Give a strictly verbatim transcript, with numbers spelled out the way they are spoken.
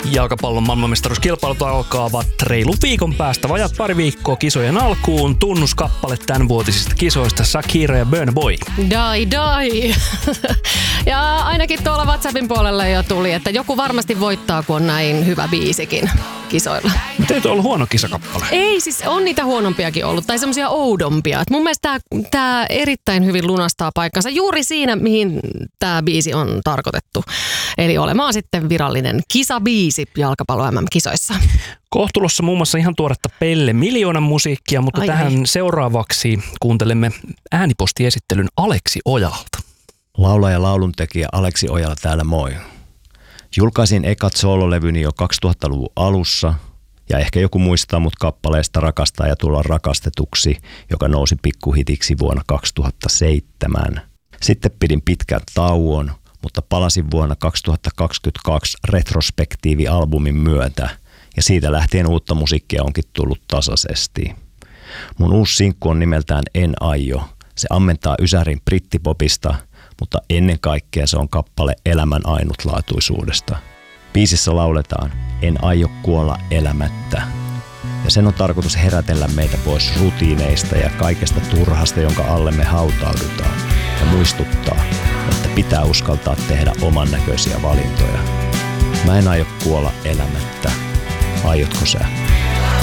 Jalkapallon maailmanmestaruuskilpailut alkaavat reilun viikon päästä. Vajat pari viikkoa kisojen alkuun. Tunnuskappale tämänvuotisista kisoista Shakira ja Burna Boy. Dai dai. Ja ainakin tuolla WhatsAppin puolella jo tuli, että joku varmasti voittaa, kun on näin hyvä biisikin kisoilla. Mutta ei tuo ollut huono kisakappale. Ei, siis on niitä huonompiakin ollut, tai semmoisia oudompia. Et mun mielestä tämä erittäin hyvin lunastaa paikkansa juuri siinä, mihin tämä biisi on tarkoitettu. Eli olemaan sitten virallinen kisabiisi jalkapallo M M-kisoissa. Kohtulossa muun muassa ihan tuoretta Pelle Miljoonan musiikkia, mutta ai tähän ai. seuraavaksi kuuntelemme äänipostiesittelyn Aleksi Ojalalta. Laulaja ja lauluntekijä Aleksi Ojala täällä moi. Julkaisin ekat soololevyni jo kaksituhattaluvun alussa ja ehkä joku muistaa mut kappaleesta Rakastaa ja tulla rakastetuksi, joka nousi pikkuhitiksi vuonna kaksituhattaseitsemän. Sitten pidin pitkän tauon, mutta palasin vuonna kaksituhattakaksikymmentäkaksi retrospektiivi-albumin myötä ja siitä lähtien uutta musiikkia onkin tullut tasaisesti. Mun uusi sinkku on nimeltään En aio. Se ammentaa ysärin brittipopista, mutta ennen kaikkea se on kappale elämän ainutlaatuisuudesta. Biisissä lauletaan En aio kuolla elämättä. Ja sen on tarkoitus herätellä meitä pois rutiineista ja kaikesta turhasta, jonka alle me hautaudutaan. Ja muistuttaa, että pitää uskaltaa tehdä oman näköisiä valintoja. Mä en aio kuolla elämättä. Aiotko sä?